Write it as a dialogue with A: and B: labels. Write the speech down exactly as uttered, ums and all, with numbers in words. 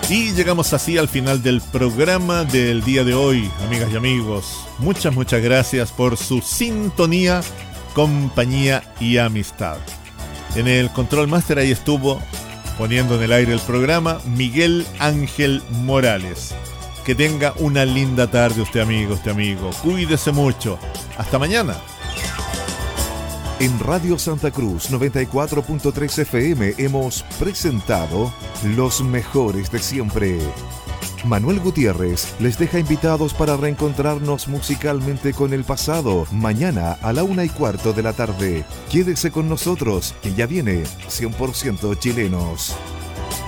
A: Y llegamos así al final del programa del día de hoy, amigas y amigos. Muchas, muchas gracias por su sintonía, compañía y amistad. En el Control Master ahí estuvo, poniendo en el aire el programa, Miguel Ángel Morales. Que tenga una linda tarde usted, amigo, usted, amigo. Cuídese mucho. Hasta mañana.
B: En Radio Santa Cruz noventa y cuatro punto tres F M hemos presentado Los Mejores de Siempre. Manuel Gutiérrez les deja invitados para reencontrarnos musicalmente con el pasado, mañana a la una y cuarto de la tarde. Quédese con nosotros, que ya viene cien por ciento Chilenos.